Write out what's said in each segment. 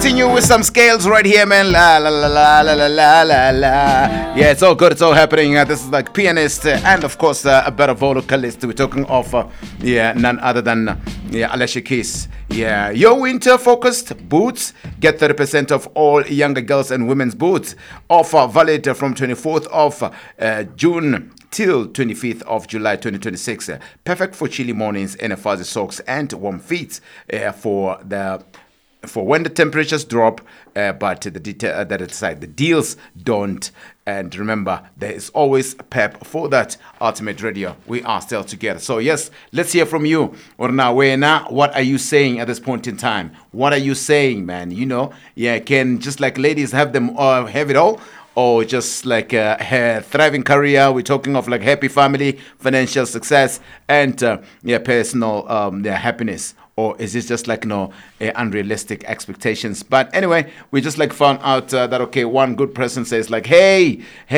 continue with some scales right here, man. La la la la la la la la la. Yeah, it's all good. It's all happening. This is like pianist and of course a better vocalist. We're talking of none other than Alicia Keys. Yeah, your winter focused boots get 30% of all younger girls and women's boots. Offer valid from 24th of June till 25th of July 2026. Perfect for chilly mornings and fuzzy socks and warm feet for when the temperatures drop, but the detail that aside, the deals don't. And remember, there is always pep for that. Ultimate Radio, we are still together. So yes, let's hear from you. Orna, what are you saying at this point in time? What are you saying, man? You know, can just like ladies have it all? Or just like a thriving career? We're talking of like happy family, financial success, and personal happiness. Or is it just like unrealistic expectations? But anyway, we just like found out that okay, one good person says like, hey.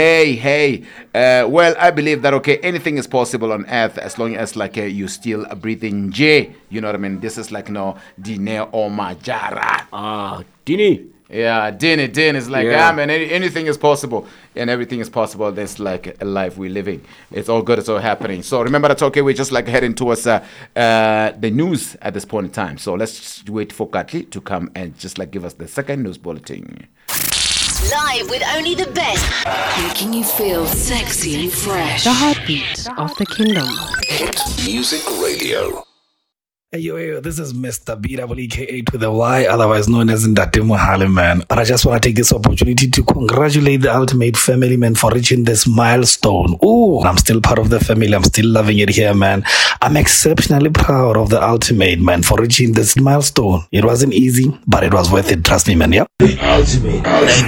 Well, I believe that okay, anything is possible on earth as long as like you still breathing J. You know what I mean? This is like Dine or Majara. Dini. Yeah, Din is like, man, anything is possible. And everything is possible. There's like a life we're living. It's all good. It's all happening. So remember that's okay. We're just like heading towards the news at this point in time. So let's just wait for Katli to come and just like give us the second news bulletin. Live with only the best. Making you feel sexy and fresh. The heartbeat of the kingdom. Hit Music Radio. Hey, yo, this is Mr. BWK8 with a Y, otherwise known as Ndate Mohale, man. But I just want to take this opportunity to congratulate the Ultimate family, man, for reaching this milestone. Ooh, I'm still part of the family. I'm still loving it here, man. I'm exceptionally proud of the Ultimate, man, for reaching this milestone. It wasn't easy, but it was worth it. Trust me, man. Yep. The Ultimate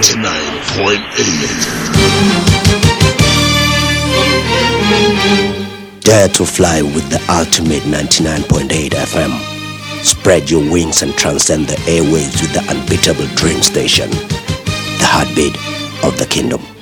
99.8. Dare to fly with the Ultimate 99.8 FM. Spread your wings and transcend the airwaves with the unbeatable train station. The heartbeat of the kingdom.